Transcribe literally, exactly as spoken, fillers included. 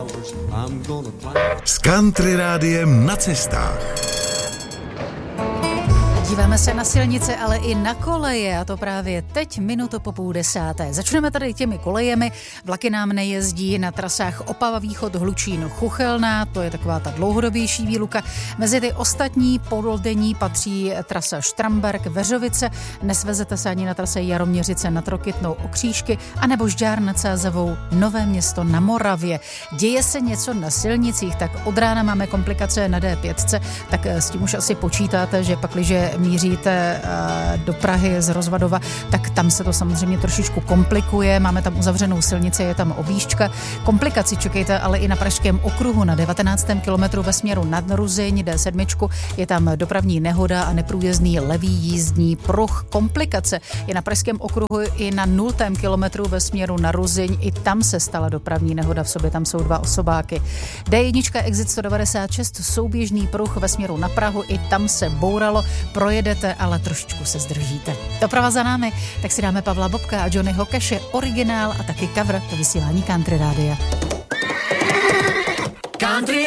S Country Rádiem na cestách. Díváme se na silnice, ale i na koleje, a to právě teď minutu po půl desáté. Začneme tady těmi kolejemi. Vlaky nám nejezdí na trasách Opava Východ, Hlučín, Chuchelná, to je taková ta dlouhodobější výluka. Mezi ty ostatní polodenní patří trasa Štramberk, Veřovice, nesvezete se ani na trase Jaroměřice nad Rokytnou, Okřížky, anebo Žďár nad Sázavou, Nové Město na Moravě. Děje se něco na silnicích, tak od rána máme komplikace na dé pět, tak s tím už asi počítáte, že pakliže míříte do Prahy z Rozvadova, tak tam se to samozřejmě trošičku komplikuje. Máme tam uzavřenou silnici, je tam objížďka. Komplikaci čekejte ale i na Pražském okruhu na devatenáctém kilometru ve směru nad Ruzyň, dé sedm, je tam dopravní nehoda a neprůjezdný levý jízdní pruh. Komplikace je na Pražském okruhu i na nultém kilometru ve směru na Ruzyň, i tam se stala dopravní nehoda, v sobě tam jsou dva osobáky. dé jedna exit sto devadesát šest, souběžný pruh ve směru na Prahu, i tam se bouralo. Projedete, ale trošičku se zdržíte. Doprava za námi, tak si dáme Pavla Bobka a Johnnyho Cashe, originál a taky cover do vysílání Country Rádia. Country